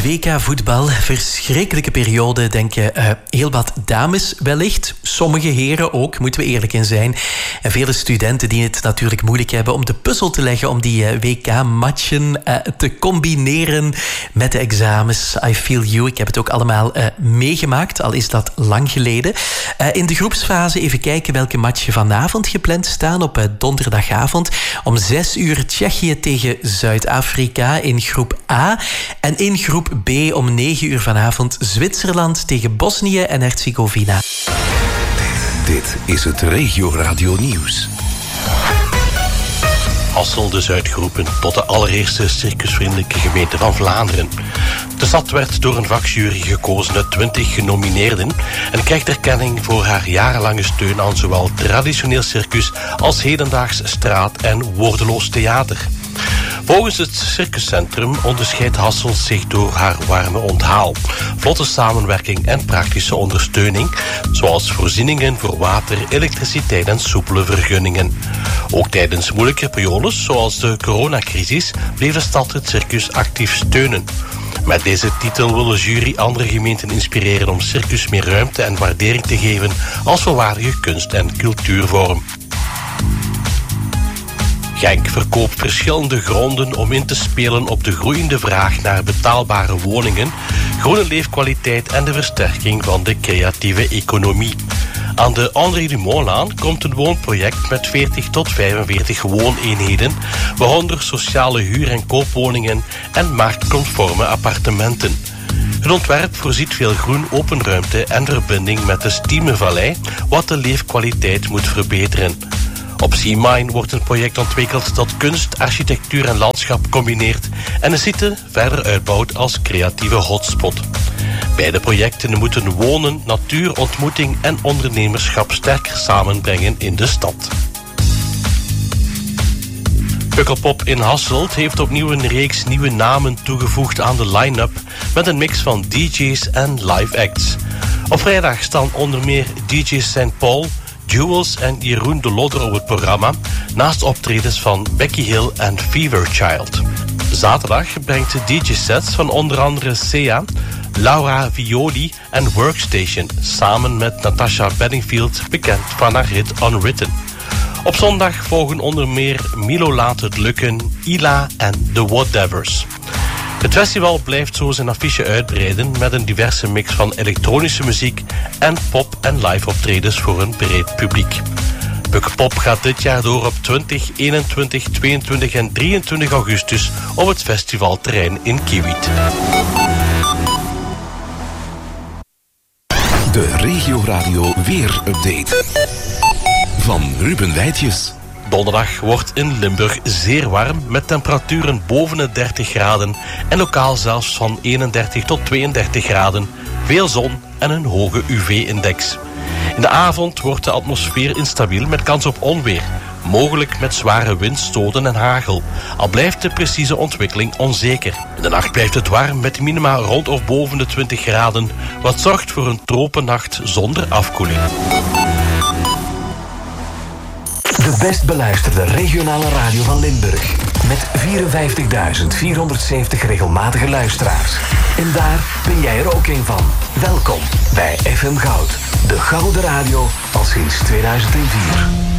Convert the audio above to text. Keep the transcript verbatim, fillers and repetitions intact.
W K voetbal, verschrikkelijke periode, denken uh, heel wat dames wellicht. Sommige heren ook, moeten we eerlijk in zijn. En vele studenten die het natuurlijk moeilijk hebben om de puzzel te leggen om die uh, W K-matchen uh, te combineren met de examens. I feel you. Ik heb het ook allemaal uh, meegemaakt, al is dat lang geleden. Uh, in de groepsfase even kijken welke matchen vanavond gepland staan. Op uh, donderdagavond om zes uur Tsjechië tegen Zuid-Afrika in groep A. En in groep B om negen uur vanavond Zwitserland tegen Bosnië en Herzegovina. Dit, dit is het Regio Radio Nieuws. Hasselt dus uitgeroepen tot de allereerste circusvriendelijke gemeente van Vlaanderen. De stad werd door een vakjury gekozen uit twintig genomineerden en krijgt erkenning voor haar jarenlange steun aan zowel traditioneel circus als hedendaags straat- en woordeloos theater. Volgens het circuscentrum onderscheidt Hasselt zich door haar warme onthaal, vlotte samenwerking en praktische ondersteuning, zoals voorzieningen voor water, elektriciteit en soepele vergunningen. Ook tijdens moeilijke periodes, zoals de coronacrisis, bleef de stad het circus actief steunen. Met deze titel wil de jury andere gemeenten inspireren om circus meer ruimte en waardering te geven als volwaardige kunst- en cultuurvorm. Genk verkoopt verschillende gronden om in te spelen op de groeiende vraag naar betaalbare woningen, groene leefkwaliteit en de versterking van de creatieve economie. Aan de André Dumontlaan komt een woonproject met veertig tot vijfenveertig wooneenheden, waaronder sociale huur- en koopwoningen en marktconforme appartementen. Het ontwerp voorziet veel groen, open ruimte en verbinding met de Stiemenvallei, wat de leefkwaliteit moet verbeteren. Op Seamine wordt een project ontwikkeld dat kunst, architectuur en landschap combineert en de site verder uitbouwt als creatieve hotspot. Beide projecten moeten wonen, natuur, ontmoeting en ondernemerschap sterker samenbrengen in de stad. Pukkelpop in Hasselt heeft opnieuw een reeks nieuwe namen toegevoegd aan de line-up met een mix van D J's en live acts. Op vrijdag staan onder meer D J Saint Paul, Jewels en Jeroen de Lodder op het programma, naast optredens van Becky Hill en Fever Child. Zaterdag brengt de D J-sets van onder andere Sea, Laura Violi en Workstation, samen met Natasha Bedingfield, bekend van haar hit Unwritten. Op zondag volgen onder meer Milo Laat het Lukken, Ila en The Whatevers. Het festival blijft zo zijn affiche uitbreiden met een diverse mix van elektronische muziek en pop- en live optredens voor een breed publiek. Pukkelpop gaat dit jaar door op twintig, eenentwintig, tweeëntwintig en drieëntwintig augustus op het festivalterrein in Kiewiet. De Regio Radio Weer-update van Ruben Wijtjes. Donderdag wordt in Limburg zeer warm met temperaturen boven de dertig graden en lokaal zelfs van eenendertig tot tweeëndertig graden, veel zon en een hoge U V-index. In de avond wordt de atmosfeer instabiel met kans op onweer, mogelijk met zware windstoten en hagel, al blijft de precieze ontwikkeling onzeker. In de nacht blijft het warm met minima rond of boven de twintig graden, wat zorgt voor een tropennacht zonder afkoeling. De best beluisterde regionale radio van Limburg. Met vierenvijftigduizend vierhonderdzeventig regelmatige luisteraars. En daar ben jij er ook een van. Welkom bij F M Goud. De gouden radio al sinds tweeduizend vier.